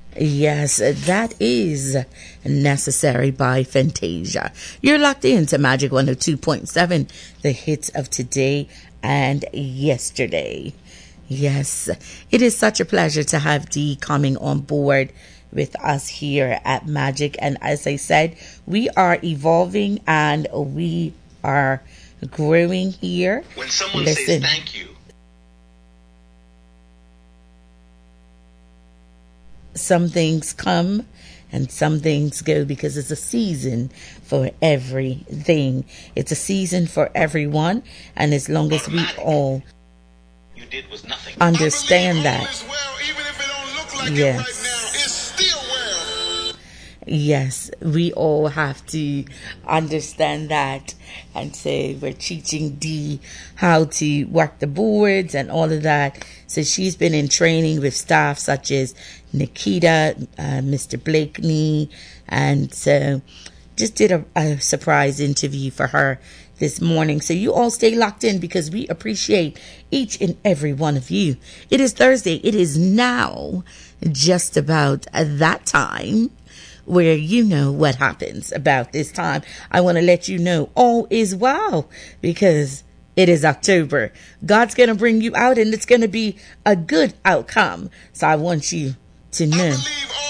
Yes, that is Necessary by Fantasia. You're locked into Magic 102.7, the hits of today and yesterday. Yes, it is such a pleasure to have Dee coming on board with us here at Magic. And as I said, we are evolving and we are growing here. When someone says thank you, some things come and some things go because it's a season for everything. It's a season for everyone. And as long as we all understand that, yes, we all have to understand that. And so we're teaching Dee how to work the boards and all of that. So she's been in training with staff such as Nikita, Mr. Blakeney, and so just did a surprise interview for her this morning. So you all stay locked in because we appreciate each and every one of you. It is Thursday. It is now just about that time where you know what happens about this time. I want to let you know all is well because it is October. God's going to bring you out and it's going to be a good outcome. So I want you to know. I believe